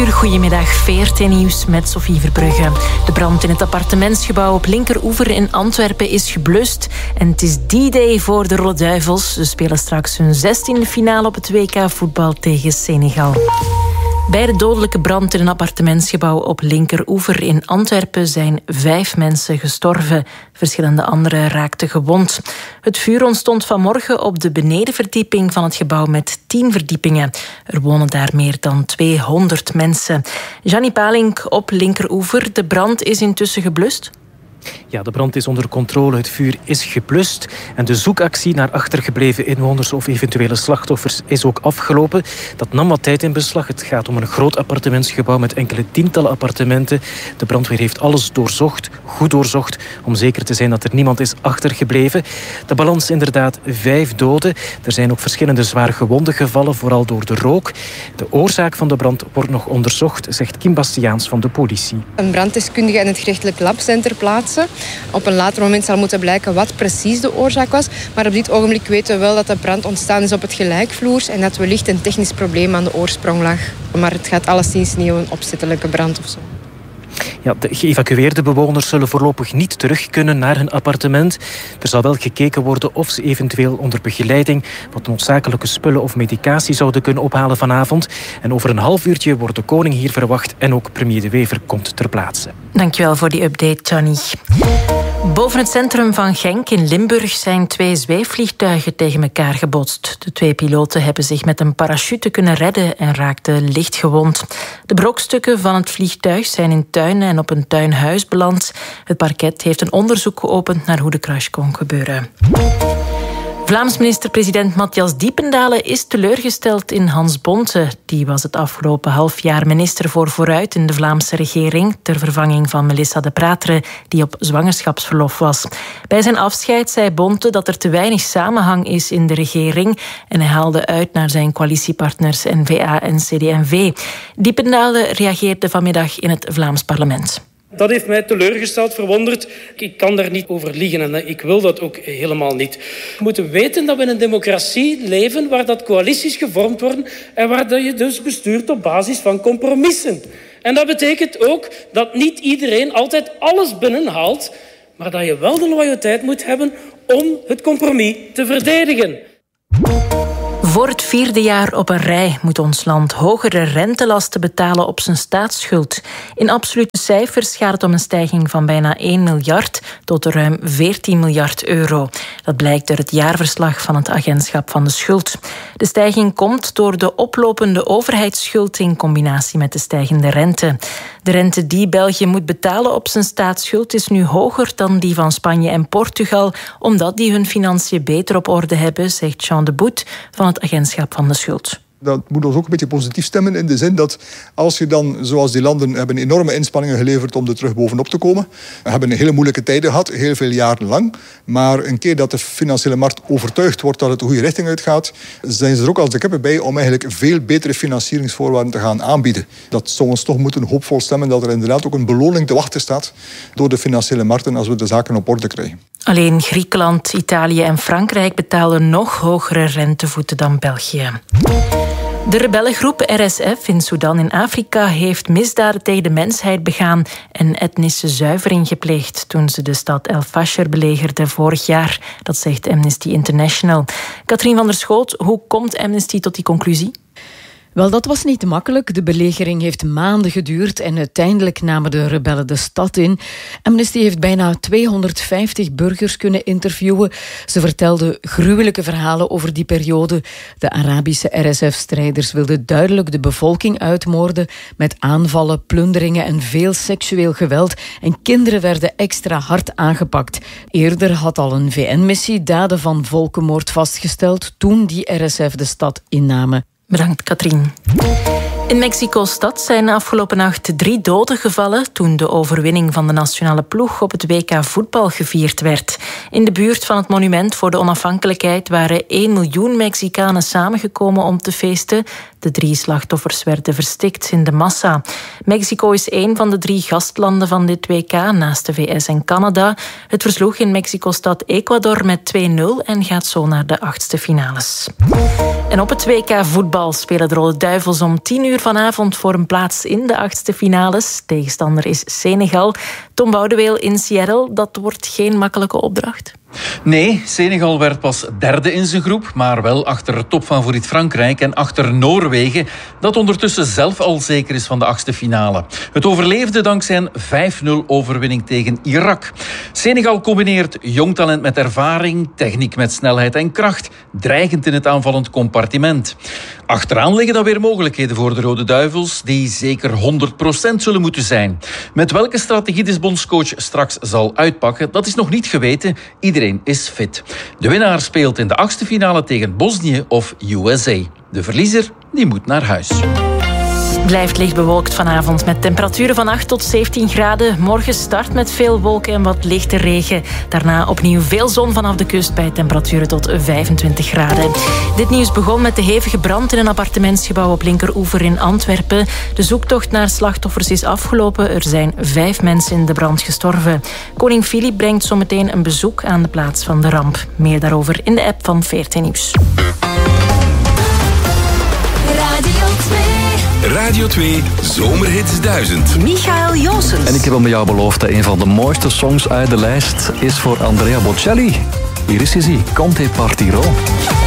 8:00, goedemiddag, VRT-nieuws met Sophie Verbrugge. De brand in het appartementsgebouw op Linkeroever in Antwerpen is geblust. En het is D-Day voor de Rode Duivels. Ze spelen straks hun 16e finale op het WK voetbal tegen Senegal. Bij de dodelijke brand in een appartementsgebouw op Linkeroever in Antwerpen zijn 5 mensen gestorven. Verschillende anderen raakten gewond. Het vuur ontstond vanmorgen op de benedenverdieping van het gebouw met 10 verdiepingen. Er wonen daar meer dan 200 mensen. Gianni Palink op Linkeroever. De brand is intussen geblust. Ja, de brand is onder controle, het vuur is geblust en de zoekactie naar achtergebleven inwoners of eventuele slachtoffers is ook afgelopen. Dat nam wat tijd in beslag. Het gaat om een groot appartementsgebouw met enkele tientallen appartementen. De brandweer heeft alles doorzocht, goed doorzocht, om zeker te zijn dat er niemand is achtergebleven. De balans inderdaad 5 doden. Er zijn ook verschillende zwaar gewonden gevallen, vooral door de rook. De oorzaak van de brand wordt nog onderzocht, zegt Kim Bastiaans van de politie. Een branddeskundige en het gerechtelijk lab zijn ter plaatse. Op een later moment zal moeten blijken wat precies de oorzaak was. Maar op dit ogenblik weten we wel dat de brand ontstaan is op het gelijkvloers en dat wellicht een technisch probleem aan de oorsprong lag. Maar het gaat alleszins niet om een opzettelijke brand of zo. Ja, de geëvacueerde bewoners zullen voorlopig niet terug kunnen naar hun appartement. Er zal wel gekeken worden of ze eventueel onder begeleiding wat noodzakelijke spullen of medicatie zouden kunnen ophalen vanavond. En over een half uurtje wordt de koning hier verwacht en ook premier De Wever komt ter plaatse. Dankjewel voor die update, Gianni. Boven het centrum van Genk in Limburg zijn 2 zweefvliegtuigen tegen elkaar gebotst. De 2 piloten hebben zich met een parachute kunnen redden en raakten licht gewond. De brokstukken van het vliegtuig zijn in tuinen en op een tuinhuis beland. Het parket heeft een onderzoek geopend naar hoe de crash kon gebeuren. Vlaams minister-president Matthias Diependalen is teleurgesteld in Hans Bonte. Die was het afgelopen halfjaar minister voor Vooruit in de Vlaamse regering, ter vervanging van Melissa De Praetre, die op zwangerschapsverlof was. Bij zijn afscheid zei Bonte dat er te weinig samenhang is in de regering en hij haalde uit naar zijn coalitiepartners N-VA en CD&V. Diependalen reageerde vanmiddag in het Vlaams parlement. Dat heeft mij teleurgesteld, verwonderd. Ik kan daar niet over liegen en ik wil dat ook helemaal niet. We moeten weten dat we in een democratie leven waar dat coalities gevormd worden en waar dat je dus bestuurt op basis van compromissen. En dat betekent ook dat niet iedereen altijd alles binnenhaalt, maar dat je wel de loyaliteit moet hebben om het compromis te verdedigen. Voor het 4e jaar op een rij moet ons land hogere rentelasten betalen op zijn staatsschuld. In absolute cijfers gaat het om een stijging van bijna 1 miljard tot ruim 14 miljard euro. Dat blijkt uit het jaarverslag van het agentschap van de schuld. De stijging komt door de oplopende overheidsschuld in combinatie met de stijgende rente. De rente die België moet betalen op zijn staatsschuld is nu hoger dan die van Spanje en Portugal, omdat die hun financiën beter op orde hebben, zegt Jean de Boet van het agentschap van de schuld. Dat moet ons ook een beetje positief stemmen in de zin dat als je dan, zoals die landen hebben enorme inspanningen geleverd om er terug bovenop te komen. We hebben hele moeilijke tijden gehad, heel veel jaren lang. Maar een keer dat de financiële markt overtuigd wordt dat het de goede richting uitgaat, zijn ze er ook als de kippen bij om eigenlijk veel betere financieringsvoorwaarden te gaan aanbieden. Dat zou ons toch moeten hoopvol stemmen dat er inderdaad ook een beloning te wachten staat door de financiële markten als we de zaken op orde krijgen. Alleen Griekenland, Italië en Frankrijk betalen nog hogere rentevoeten dan België. De rebellengroep RSF in Sudan in Afrika heeft misdaden tegen de mensheid begaan en etnische zuivering gepleegd toen ze de stad El Fasher belegerde vorig jaar. Dat zegt Amnesty International. Katrien van der Schoot, hoe komt Amnesty tot die conclusie? Wel, dat was niet makkelijk. De belegering heeft maanden geduurd en uiteindelijk namen de rebellen de stad in. Amnesty heeft bijna 250 burgers kunnen interviewen. Ze vertelden gruwelijke verhalen over die periode. De Arabische RSF-strijders wilden duidelijk de bevolking uitmoorden met aanvallen, plunderingen en veel seksueel geweld. En kinderen werden extra hard aangepakt. Eerder had al een VN-missie daden van volkenmoord vastgesteld toen die RSF de stad innamen. Bedankt, Katrien. In Mexico-stad zijn afgelopen nacht 3 doden gevallen toen de overwinning van de nationale ploeg op het WK voetbal gevierd werd. In de buurt van het monument voor de onafhankelijkheid waren 1 miljoen Mexicanen samengekomen om te feesten. De 3 slachtoffers werden verstikt in de massa. Mexico is een van de 3 gastlanden van dit WK, naast de VS en Canada. Het versloeg in Mexico-stad Ecuador met 2-0 en gaat zo naar de 8e finales. En op het WK voetbal spelen de Rode Duivels om 10:00 vanavond voor een plaats in de 8e finales. Tegenstander is Senegal. Tom Boudeweel in Seattle, dat wordt geen makkelijke opdracht. Nee, Senegal werd pas derde in zijn groep, maar wel achter topfavoriet Frankrijk en achter Noorwegen, dat ondertussen zelf al zeker is van de 8e finale. Het overleefde dankzij een 5-0 overwinning tegen Irak. Senegal combineert jong talent met ervaring, techniek met snelheid en kracht, dreigend in het aanvallend compartiment. Achteraan liggen dan weer mogelijkheden voor de Rode Duivels, die zeker 100% zullen moeten zijn. Met welke strategie de bondscoach straks zal uitpakken, dat is nog niet geweten. Iedereen is fit. De winnaar speelt in de 8e finale tegen Bosnië of USA. De verliezer, die moet naar huis. Blijft licht bewolkt vanavond met temperaturen van 8 tot 17 graden. Morgen start met veel wolken en wat lichte regen. Daarna opnieuw veel zon vanaf de kust bij temperaturen tot 25 graden. Dit nieuws begon met de hevige brand in een appartementsgebouw op Linkeroever in Antwerpen. De zoektocht naar slachtoffers is afgelopen. Er zijn 5 mensen in de brand gestorven. Koning Filip brengt zometeen een bezoek aan de plaats van de ramp. Meer daarover in de app van VRT Nieuws. Radio 2 Zomerhits 1000. Michael Joosens. En ik heb aan jou beloofd dat een van de mooiste songs uit de lijst is voor Andrea Bocelli. Hier is hij, Conte Partiro.